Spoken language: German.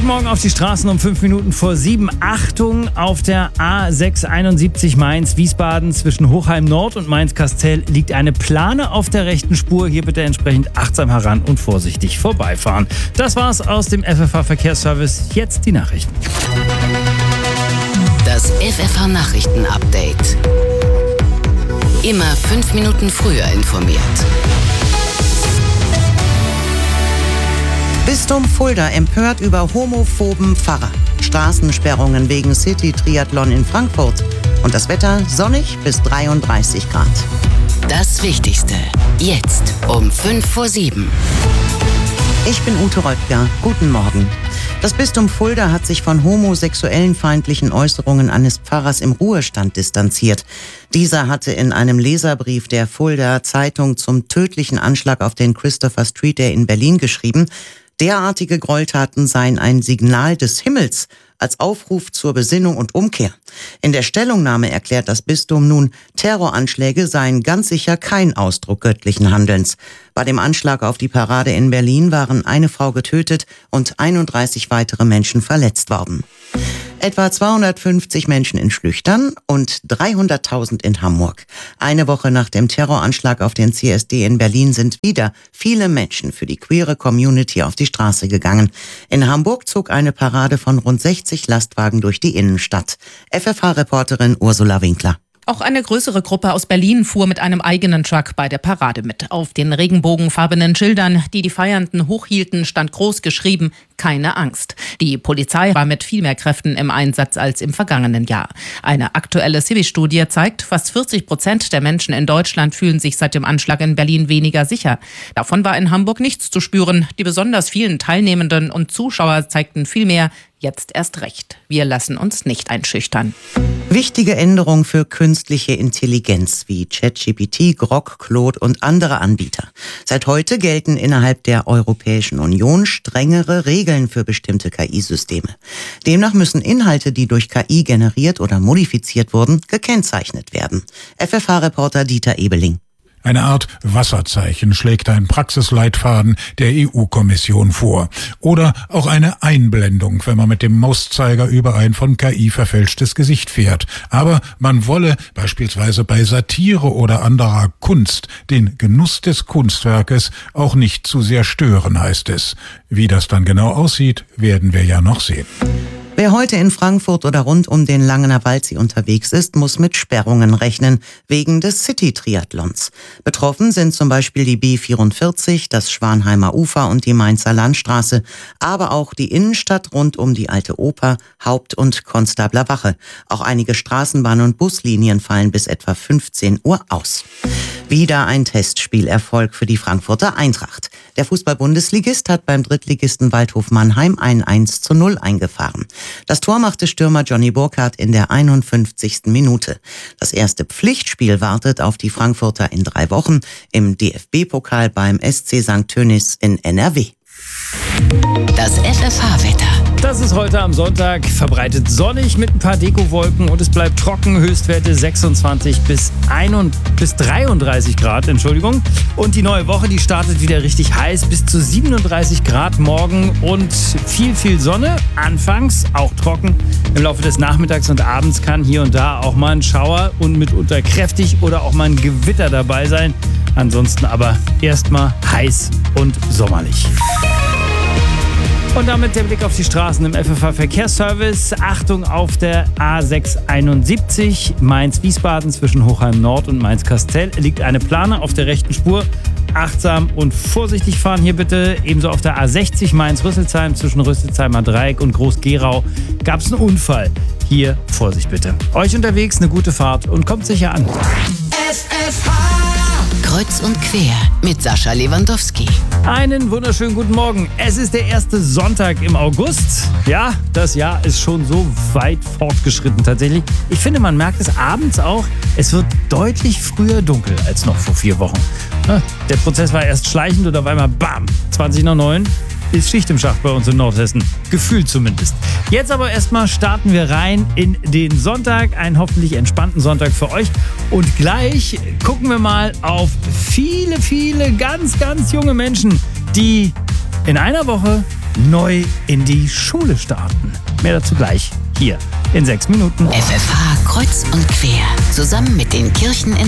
Morgen auf die Straßen um 5 Minuten vor 7. Achtung, auf der A671 Mainz-Wiesbaden zwischen Hochheim Nord und Mainz-Kastel liegt eine Plane auf der rechten Spur. Hier bitte entsprechend achtsam heran und vorsichtig vorbeifahren. Das war's aus dem FFH-Verkehrsservice. Jetzt die Nachrichten. Das FFH-Nachrichten-Update. Immer 5 Minuten früher informiert. Bistum Fulda empört über homophoben Pfarrer. Straßensperrungen wegen City-Triathlon in Frankfurt. Und das Wetter sonnig bis 33 Grad. Das Wichtigste. Jetzt um 5 vor 7. Ich bin Ute Röttger. Guten Morgen. Das Bistum Fulda hat sich von homosexuellen feindlichen Äußerungen eines Pfarrers im Ruhestand distanziert. Dieser hatte in einem Leserbrief der Fuldaer Zeitung zum tödlichen Anschlag auf den Christopher Street Day in Berlin geschrieben, derartige Gräueltaten seien ein Signal des Himmels als Aufruf zur Besinnung und Umkehr. In der Stellungnahme erklärt das Bistum nun, Terroranschläge seien ganz sicher kein Ausdruck göttlichen Handelns. Bei dem Anschlag auf die Parade in Berlin waren eine Frau getötet und 31 weitere Menschen verletzt worden. Etwa 250 Menschen in Schlüchtern und 300.000 in Hamburg. Eine Woche nach dem Terroranschlag auf den CSD in Berlin sind wieder viele Menschen für die queere Community auf die Straße gegangen. In Hamburg zog eine Parade von rund 60 Lastwagen durch die Innenstadt. FFH-Reporterin Ursula Winkler. Auch eine größere Gruppe aus Berlin fuhr mit einem eigenen Truck bei der Parade mit. Auf den regenbogenfarbenen Schildern, die die Feiernden hochhielten, stand groß geschrieben: Keine Angst. Die Polizei war mit viel mehr Kräften im Einsatz als im vergangenen Jahr. Eine aktuelle Civi-Studie zeigt, fast 40% der Menschen in Deutschland fühlen sich seit dem Anschlag in Berlin weniger sicher. Davon war in Hamburg nichts zu spüren. Die besonders vielen Teilnehmenden und Zuschauer zeigten vielmehr: Jetzt erst recht. Wir lassen uns nicht einschüchtern. Wichtige Änderungen für künstliche Intelligenz wie ChatGPT, Grok, Claude und andere Anbieter. Seit heute gelten innerhalb der Europäischen Union strengere Regeln für bestimmte KI-Systeme. Demnach müssen Inhalte, die durch KI generiert oder modifiziert wurden, gekennzeichnet werden. FFH-Reporter Dieter Ebeling. Eine Art Wasserzeichen schlägt ein Praxisleitfaden der EU-Kommission vor. Oder auch eine Einblendung, wenn man mit dem Mauszeiger über ein von KI verfälschtes Gesicht fährt. Aber man wolle beispielsweise bei Satire oder anderer Kunst den Genuss des Kunstwerkes auch nicht zu sehr stören, heißt es. Wie das dann genau aussieht, werden wir ja noch sehen. Wer heute in Frankfurt oder rund um den Langener Waldsee unterwegs ist, muss mit Sperrungen rechnen, wegen des City-Triathlons. Betroffen sind zum Beispiel die B44, das Schwanheimer Ufer und die Mainzer Landstraße, aber auch die Innenstadt rund um die Alte Oper, Haupt- und Konstabler Wache. Auch einige Straßenbahn- und Buslinien fallen bis etwa 15 Uhr aus. Wieder ein Testspielerfolg für die Frankfurter Eintracht. Der Fußball-Bundesligist hat beim Drittligisten Waldhof Mannheim ein 1:0 eingefahren. Das Tor machte Stürmer Johnny Burkhardt in der 51. Minute. Das erste Pflichtspiel wartet auf die Frankfurter in 3 Wochen im DFB-Pokal beim SC St. Tönnies in NRW. Das FFH-Wetter. Das ist heute am Sonntag verbreitet sonnig mit ein paar Dekowolken und es bleibt trocken. Höchstwerte 26 bis 33 Grad. Und die neue Woche, die startet wieder richtig heiß, bis zu 37 Grad morgen und viel Sonne. Anfangs auch trocken. Im Laufe des Nachmittags und Abends kann hier und da auch mal ein Schauer und mitunter kräftig oder auch mal ein Gewitter dabei sein. Ansonsten aber erstmal heiß und sommerlich. Und damit der Blick auf die Straßen im FFH-Verkehrsservice. Achtung, auf der A671 Mainz-Wiesbaden zwischen Hochheim Nord und Mainz-Kastel liegt eine Plane auf der rechten Spur. Achtsam und vorsichtig fahren hier bitte. Ebenso auf der A60 Mainz-Rüsselsheim zwischen Rüsselsheimer Dreieck und Groß-Gerau gab es einen Unfall. Hier Vorsicht bitte. Euch unterwegs eine gute Fahrt und kommt sicher an. FFH Kreuz und quer mit Sascha Lewandowski. Einen wunderschönen guten Morgen. Es ist der erste Sonntag im August. Ja, das Jahr ist schon so weit fortgeschritten tatsächlich. Ich finde, man merkt es abends auch. Es wird deutlich früher dunkel als noch vor 4 Wochen. Der Prozess war erst schleichend und auf einmal bam, 20 nach 9. Ist Schicht im Schacht bei uns in Nordhessen. Gefühlt zumindest. Jetzt aber erstmal starten wir rein in den Sonntag. Einen hoffentlich entspannten Sonntag für euch. Und gleich gucken wir mal auf viele ganz junge Menschen, die in einer Woche neu in die Schule starten. Mehr dazu gleich hier in 6 Minuten. FFH kreuz und quer. Zusammen mit den Kirchen in